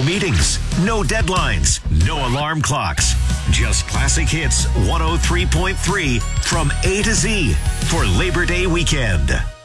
meetings, no deadlines, no alarm clocks. Just classic hits 103.3 from A to Z for Labor Day weekend.